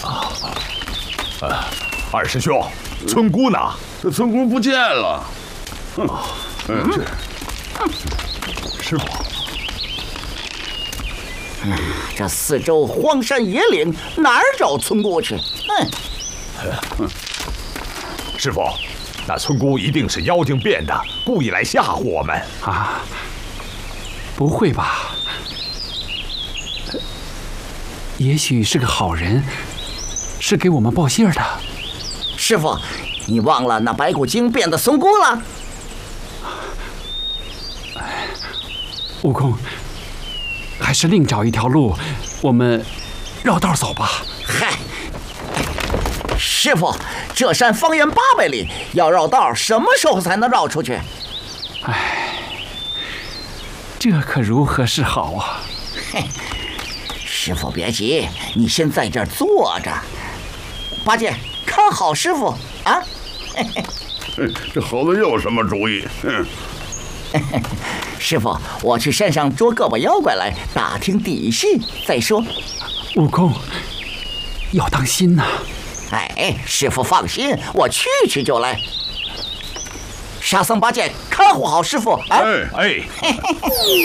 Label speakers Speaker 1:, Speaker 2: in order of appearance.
Speaker 1: 二师兄，村姑呢？
Speaker 2: 这村姑不见了。
Speaker 1: 师傅，
Speaker 3: 这四周荒山野岭，哪儿找村姑去？
Speaker 1: 师傅，那村姑一定是妖精变的，故意来吓唬我们
Speaker 4: 啊！不会吧？也许是个好人，是给我们报信的。
Speaker 3: 师傅，你忘了那白骨精变的村姑了？
Speaker 4: 悟空，还是另找一条路，我们绕道走吧。
Speaker 3: 嗨，师傅，这山方圆800里，要绕道，什么时候才能绕出去？
Speaker 4: 哎，这可如何是好啊？
Speaker 3: 嘿，师傅别急，你先在这儿坐着。八戒，看好师傅啊！
Speaker 2: 这猴子又有什么主意？
Speaker 3: 师傅，我去山上捉个把妖怪来，打听底细再说。
Speaker 4: 悟空，要当心呐！
Speaker 3: 哎，师傅放心，我去就来。沙僧、八戒，看护好师傅啊！
Speaker 1: 哎。